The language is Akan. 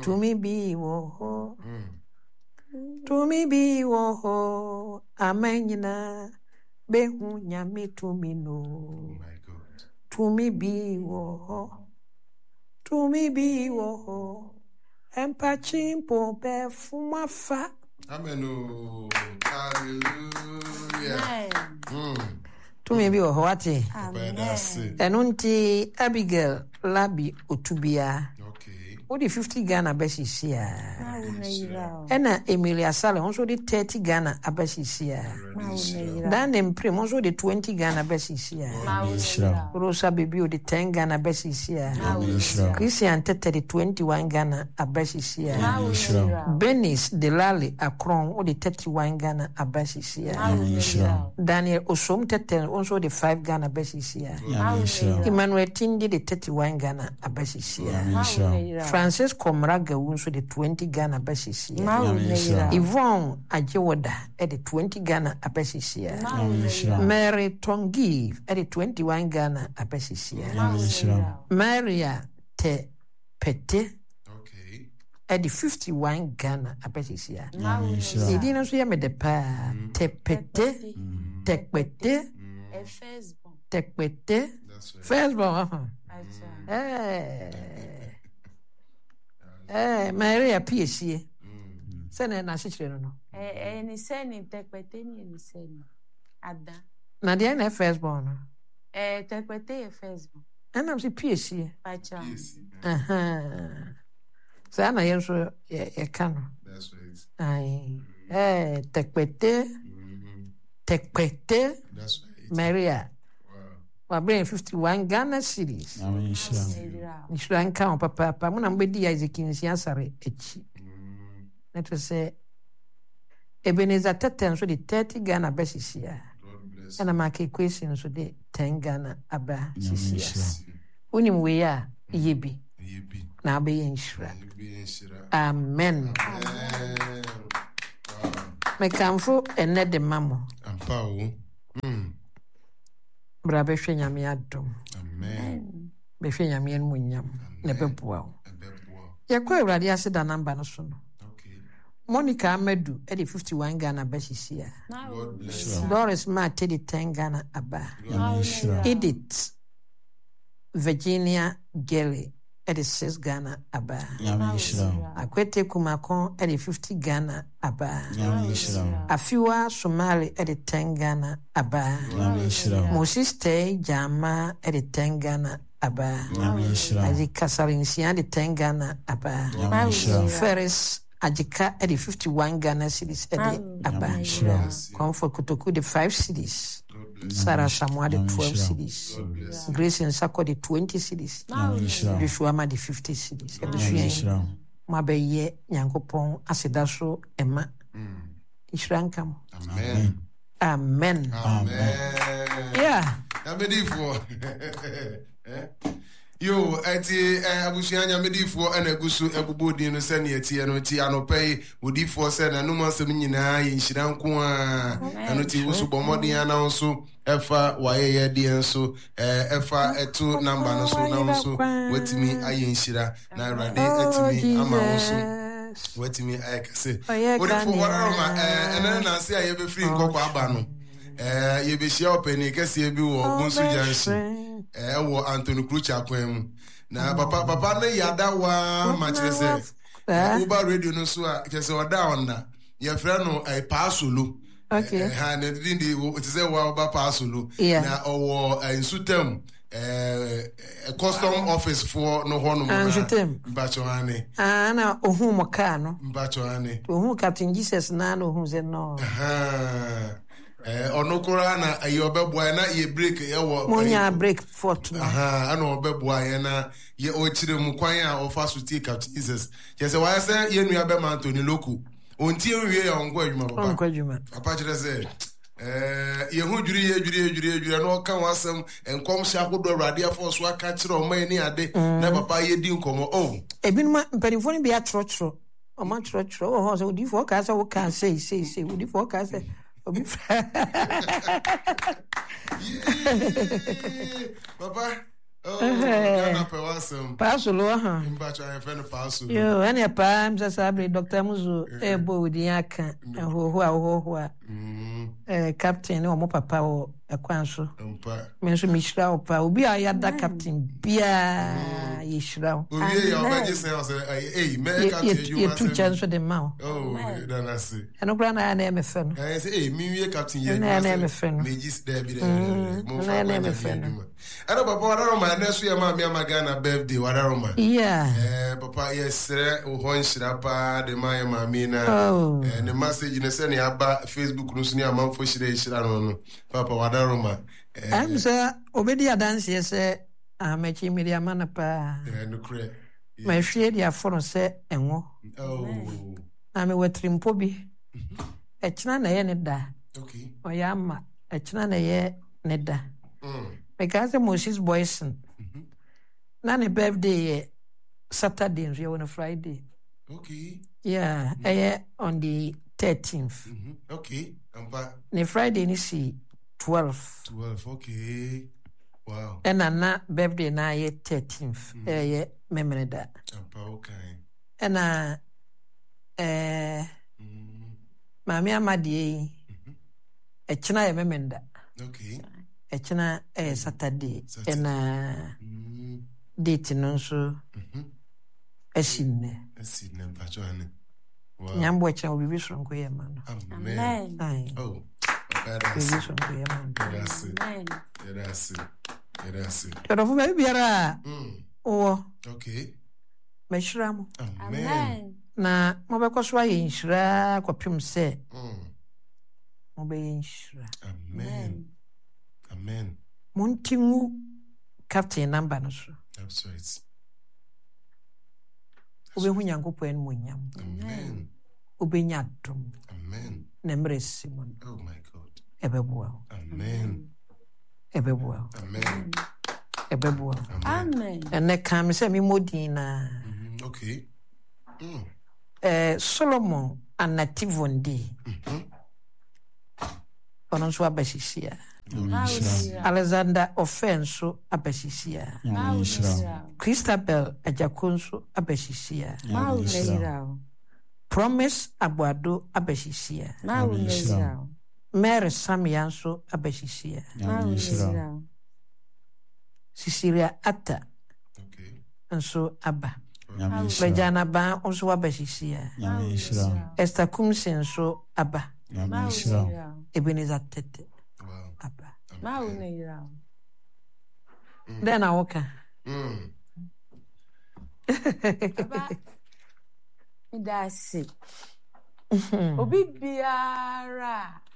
To me be wo. To me be wo. Amenyina. Behu nyame to me no. Oh my God. To me be wo. To me be wo. Empa chimpo be fumafa. Amen. Oh, hallelujah. To me be wo wate. Amen. Enunti Abigail Labi Otubia. Okay. What the 50 Ghana besisia. Ena Emilia Sale also the 30 Ghana abesisia. Dan them prim also the 20 Ghana besisia. Rosa Baby the 10 Ghana besisia. Christian Tete the 21 Ghana abesisia. Benis Delali Akron or the 31 Ghana abesisia. Daniel Osom Tete also the 5 Ghana besisia. Emmanuel Tindi the 31 Ghana abesisia. Francis Komraga also the 20 Ghana abesisia. Yvonne Ajewoda at the 20 Ghana abesisia. Mary Tongi at the 21 Ghana abesisia. Maria Te Pete at the 51 Ghana abesisia. He didn't see me the pa Te Pete Te Pete Te Pete firstborn. Maria PSC. Send na sichire no. Ni seni tekwete ni seni. Ada. Na dia na firstborn. Tekwete firstborn. And I'm see PSC. Pacha. So na yenso ye kano. That's right. Ai. Tekwete. Tekwete. That's right. Maria. Wa bring 51 Ghana cedis. Nishira nka on papa muna mbedi ya Ezekinsi asare echi. Let us say Ebenezer Tete so the 30 Ghana besisia. And a make question so the 10 Ghana aba sisia. Unim we ya yebi. Na be inshira. Amen. Me kamfo ene de mamo. Ampa o. Bra be hwe nyame adom. Amen. Be hwe nyame en munyam na beboa wo. Yakwa awrade aseda namba no so no. Okay. Monica Amedu e the 51 Ghana besisia. God bless. Doris Mate the 10 Ghana aba. Edith Virginia Gelly e the 6 Ghana aba. Akwete Kumakon e the 50 Ghana aba. Afiwa Somali e the 10 Ghana aba. Moses Tay Jama e the 10 Ghana aba. Ajika Sarinsia the 10 Ghana aba. Ferris Ajika e the 51 Ghana cedis e the aba. Comfort Kutoku the 5 cedis. Sarah Samoa the 12 cedis. Grace Nsako the 20 cedis. Joshua the 50 cedis. Mabeye Nyankopon asedaso ema. Ishrankam. Amen. Amen. Amen. Yeah. Amedifo. Yo, eti abusuanya nyamedifo ena gusu ebubodi no se ne eti no ti anopei odifo se na no masem nyina ye nhira nko a eno ti wusu bomodin ana nso efa wayeye de nso efa etu number no so na nso wetimi aye nhira na awrade etimi ama nso wetimi ayekase odifo warama ena na se aye be free nkoko aba no ye be share openi kase bi wo gonsu janshi wo Anthony Krucha kwem na papa na yada wa ma kire se Uber radio no so a kire se oda ona ye frɛ no paasolo ha na dindi it is wa Uber paasolo na owo insutem custom office for no hono mo na bachoane na ohun mo ka no bachoane ohun Captain Jesus na no ohun ze no onokora na ayobeboa na ye break ye wo monya break fort no ana obeboa ye na ye ochire mu kwan a ofa so tie Captain Jesus yese wa se ye nua be ma Anthony Loku ontie wie ya onko adwuma papa kire se ye hu juri no ka wasem enkom sha kodo awrade afo aka kire o man ni ade na papa ye di nkomo ebinuma mpanifo ni be atrotro o ma trotro o ho so di fo ka se wo kan say di fo ka se Papa, Ghana pewasem. Pasolo ha. Imbacho I friend Pasolo. Yo, any pam sasabre Dr. Muzo ebo di aka ho captain o mo papa o akwanso. Me nso mishra o pa obi ayada captain bia yishra. Obi ya obeje say me captain you must. You chance the mouth. Oh, then I see. And no na na me fen. I say me captain you na me fen. Me just there be there. Mo fa na me fen. Ana papa wadaroma na so ya ma me Ghana birthday wadaroma. Yeah. Papa yes o ho nshira pa de ma ya ma me na. The message na say na aba Facebook no so ni amanfo shira no. Papa wadaroma. I'm say obedi adanse say amachi media mana pa. No cre. My hwe dia for say enwo. Oh. Na me watrimpo bi. Echina na ye ne da. Okay. Oyama echina na ye ne da. Because Moses Boyson. Nani birthday Saturday and on a Friday. Okay. Yeah, on the 13th. Okay. Ne Friday ni si 12. 12, okay. Wow. And na birthday na ye 13th. Memory that. Okay. And Mami Amadi echina ye memenda. Okay. Echina Saturday and date no so esine mpachoane. Wow. Nyambo echa obibi sonko ye man. Amen. Oh. Obibi sonko ye man. Yes. Pero fu me biara. Okay. Meshramu. Amen. Na mo be ko so aye nhira kwapem se. Mo be nhira. Amen. Montingu captain number no so. That's right. Obehu Nyankopɔn mu nyam. Amen. Obenya dum. Amen. Nemre Simon. Oh my God. Ebeboa. Amen. Ebeboa. Amen. Ebeboa. Amen. Ene kam se mi modina. Okay. Solomon Anativondi. Ono so abashishia. Alexander Offenso abashishia. Christabel Ajakonso abashishia. Promise Abuado abashishia. Mary Samianso abashishia. Cecilia Atta. Okay. Nso aba. Lejana ba nso abashishia. Esther Kumsin nso aba. Ebenezer Tete. Wow. Aba. Then I walk. That's it. Obi biara